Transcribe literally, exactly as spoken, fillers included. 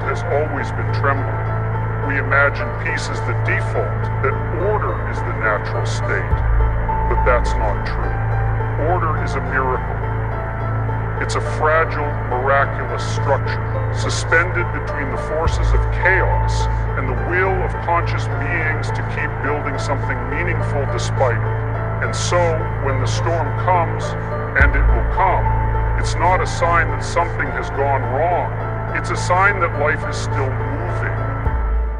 world has always been trembling. We imagine peace is the default, that order is the natural state. But that's not true. Order is a miracle. It's a fragile, miraculous structure, suspended between the forces of chaos and the will of conscious beings to keep building something meaningful despite it. And so, when the storm comes, and it will come, it's not a sign that something has gone wrong. It's a sign that life is still moving.